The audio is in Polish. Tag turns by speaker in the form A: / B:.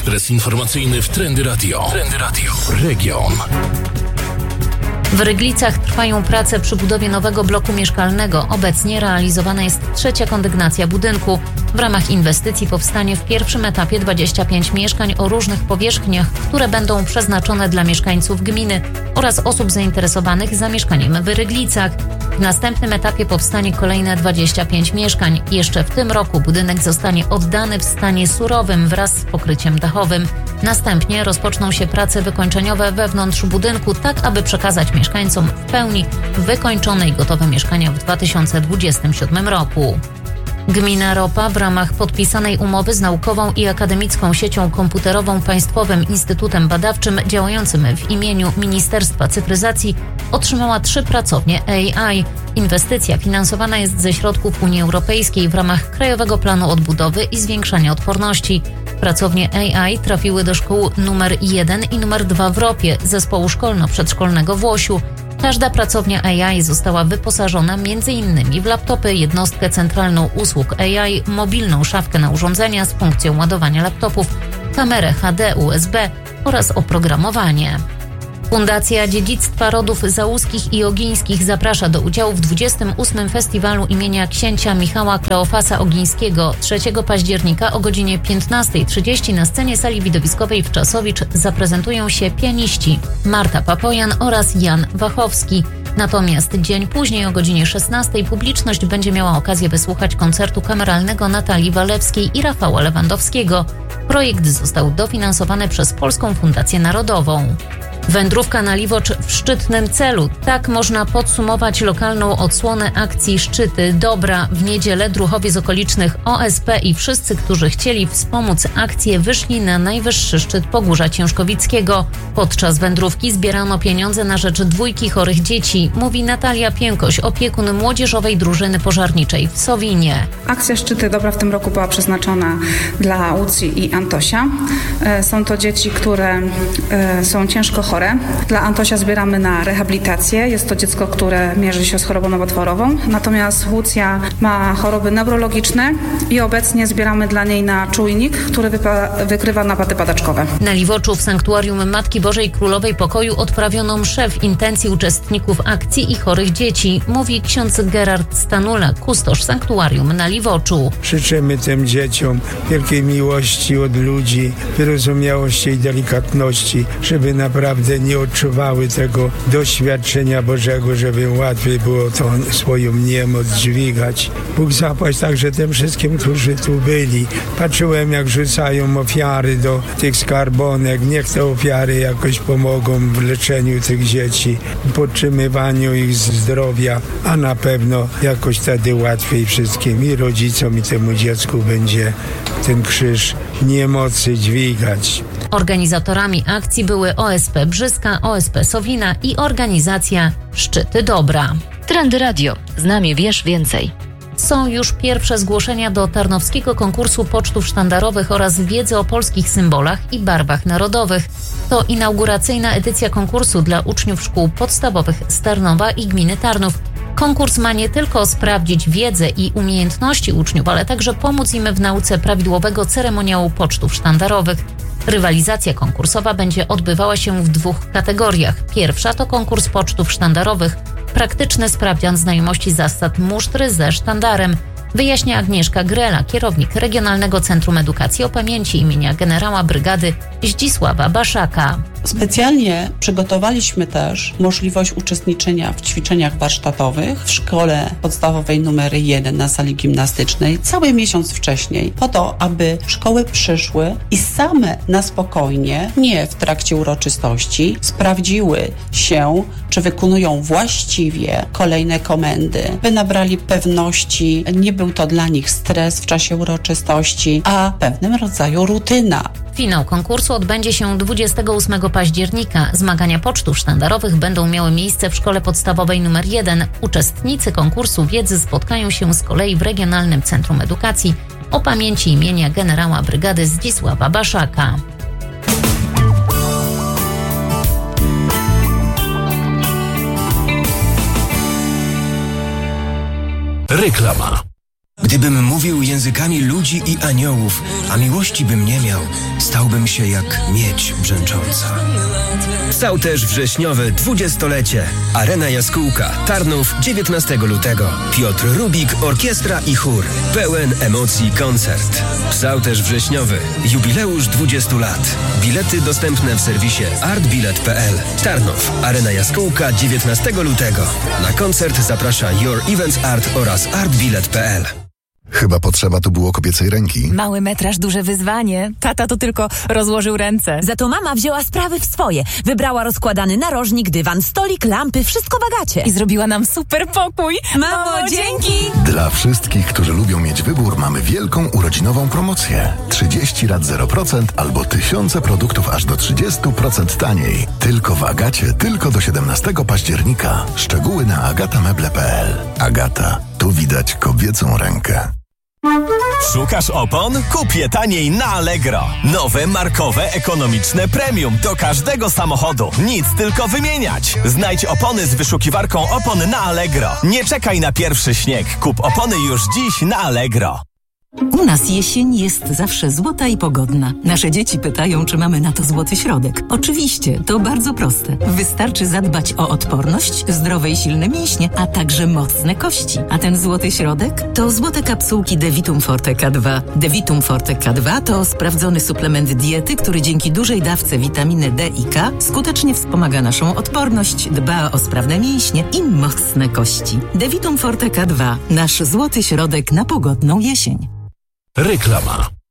A: Ekspres informacyjny w Trendy Radio. Trendy Radio. Region.
B: W Ryglicach trwają prace przy budowie nowego bloku mieszkalnego. Obecnie realizowana jest 3. kondygnacja budynku. W ramach inwestycji powstanie w pierwszym etapie 25 mieszkań o różnych powierzchniach, które będą przeznaczone dla mieszkańców gminy oraz osób zainteresowanych zamieszkaniem w Ryglicach. W następnym etapie powstanie kolejne 25 mieszkań. Jeszcze w tym roku budynek zostanie oddany w stanie surowym wraz z pokryciem dachowym. Następnie rozpoczną się prace wykończeniowe wewnątrz budynku, tak aby przekazać mieszkańcom w pełni wykończone i gotowe mieszkania w 2027 roku. Gmina Ropa w ramach podpisanej umowy z Naukową i Akademicką Siecią Komputerową Państwowym Instytutem Badawczym działającym w imieniu Ministerstwa Cyfryzacji otrzymała 3 pracownie AI. Inwestycja finansowana jest ze środków Unii Europejskiej w ramach Krajowego Planu Odbudowy i Zwiększania Odporności. Pracownie AI trafiły do szkół numer 1 i numer 2 w Ropie, zespołu szkolno-przedszkolnego w Łosiu. Każda pracownia AI została wyposażona m.in. w laptopy, jednostkę centralną usług AI, mobilną szafkę na urządzenia z funkcją ładowania laptopów, kamerę HD, USB oraz oprogramowanie. Fundacja Dziedzictwa Rodów Załuskich i Ogińskich zaprasza do udziału w 28. Festiwalu imienia księcia Michała Kleofasa Ogińskiego. 3 października o godzinie 15:30 na scenie sali widowiskowej w Czasowicz zaprezentują się pianiści Marta Papojan oraz Jan Wachowski. Natomiast dzień później o godzinie 16:00 publiczność będzie miała okazję wysłuchać koncertu kameralnego Natalii Walewskiej i Rafała Lewandowskiego. Projekt został dofinansowany przez Polską Fundację Narodową. Wędrówka na Liwocz w szczytnym celu. Tak można podsumować lokalną odsłonę akcji Szczyty Dobra. W niedzielę druhowie z okolicznych OSP i wszyscy, którzy chcieli wspomóc akcję, wyszli na najwyższy szczyt Pogórza Ciężkowickiego. Podczas wędrówki zbierano pieniądze na rzecz 2 chorych dzieci, mówi Natalia Piękoś, opiekun młodzieżowej drużyny pożarniczej w Sowinie.
C: Akcja Szczyty Dobra w tym roku była przeznaczona dla Łucji i Antosia. Są to dzieci, które są ciężko chore. Dla Antosia zbieramy na rehabilitację. Jest to dziecko, które mierzy się z chorobą nowotworową. Natomiast Łucja ma choroby neurologiczne i obecnie zbieramy dla niej na czujnik, który wykrywa napady padaczkowe.
B: Na Liwoczu w Sanktuarium Matki Bożej Królowej Pokoju odprawiono mszę w intencji uczestników akcji i chorych dzieci, mówi ksiądz Gerard Stanula, kustosz Sanktuarium na Liwoczu.
D: Życzymy tym dzieciom wielkiej miłości od ludzi, wyrozumiałości i delikatności, żeby naprawdę nie odczuwały tego doświadczenia Bożego, żeby łatwiej było tą swoją niemoc dźwigać. Bóg zapłać także tym wszystkim, którzy tu byli. Patrzyłem, jak rzucają ofiary do tych skarbonek. Niech te ofiary jakoś pomogą w leczeniu tych dzieci, w podtrzymywaniu ich zdrowia, a na pewno jakoś wtedy łatwiej wszystkim i rodzicom, i temu dziecku będzie ten krzyż niemocy dźwigać.
B: Organizatorami akcji były OSP Brzyska, OSP Sowina i organizacja Szczyty Dobra.
E: Trendy Radio. Z nami wiesz więcej.
B: Są już pierwsze zgłoszenia do Tarnowskiego Konkursu Pocztów Sztandarowych oraz wiedzy o polskich symbolach i barwach narodowych. To inauguracyjna edycja konkursu dla uczniów szkół podstawowych z Tarnowa i gminy Tarnów. Konkurs ma nie tylko sprawdzić wiedzę i umiejętności uczniów, ale także pomóc im w nauce prawidłowego ceremoniału pocztów sztandarowych. Rywalizacja konkursowa będzie odbywała się w 2 kategoriach. Pierwsza to konkurs pocztów sztandarowych, praktyczny sprawdzian znajomości zasad musztry ze sztandarem. Wyjaśnia Agnieszka Grela, kierownik Regionalnego Centrum Edukacji o Pamięci imienia generała brygady Zdzisława Baszaka.
F: Specjalnie przygotowaliśmy też możliwość uczestniczenia w ćwiczeniach warsztatowych w szkole podstawowej numer 1 na sali gimnastycznej cały miesiąc wcześniej, po to, aby szkoły przyszły i same na spokojnie, nie w trakcie uroczystości, sprawdziły się, czy wykonują właściwie kolejne komendy, by nabrali pewności. Nie był to dla nich stres w czasie uroczystości, a pewnym rodzaju rutyna.
B: Finał konkursu odbędzie się 28 października. Zmagania pocztów sztandarowych będą miały miejsce w szkole podstawowej nr 1. Uczestnicy konkursu wiedzy spotkają się z kolei w Regionalnym Centrum Edukacji o Pamięci imienia generała brygady Zdzisława Baszaka.
A: Reklama.
G: Gdybym mówił językami ludzi i aniołów, a miłości bym nie miał, stałbym się jak miedź brzęcząca. Stał też wrześniowe 20-lecie. Arena Jaskółka, Tarnów, 19 lutego. Piotr Rubik, orkiestra i chór. Pełen emocji koncert. Stał też wrześniowy. Jubileusz 20 lat. Bilety dostępne w serwisie artbilet.pl. Tarnów, Arena Jaskółka, 19 lutego. Na koncert zaprasza Your Events Art oraz artbilet.pl.
H: Chyba potrzeba tu było kobiecej ręki.
I: Mały metraż, duże wyzwanie. Tata to tylko rozłożył ręce.
J: Za to mama wzięła sprawy w swoje. Wybrała rozkładany narożnik, dywan, stolik, lampy, wszystko w Agacie.
I: I zrobiła nam super pokój.
J: Mamo, dzięki!
H: Dla wszystkich, którzy lubią mieć wybór, mamy wielką urodzinową promocję. 30 lat 0% albo tysiące produktów aż do 30% taniej. Tylko w Agacie, tylko do 17 października. Szczegóły na agatameble.pl. Agata. Tu widać kobiecą rękę.
K: Szukasz opon? Kup je taniej na Allegro. Nowe, markowe, ekonomiczne premium do każdego samochodu. Nic, tylko wymieniać. Znajdź opony z wyszukiwarką opon na Allegro. Nie czekaj na pierwszy śnieg. Kup opony już dziś na Allegro.
L: U nas jesień jest zawsze złota i pogodna. Nasze dzieci pytają, czy mamy na to złoty środek. Oczywiście, to bardzo proste. Wystarczy zadbać o odporność, zdrowe i silne mięśnie, a także mocne kości. A ten złoty środek to złote kapsułki Devitum Forte K2. Devitum Forte K2 to sprawdzony suplement diety, który dzięki dużej dawce witaminy D i K skutecznie wspomaga naszą odporność, dba o sprawne mięśnie i mocne kości. Devitum Forte K2. Nasz złoty środek na pogodną jesień.
A: Reklama.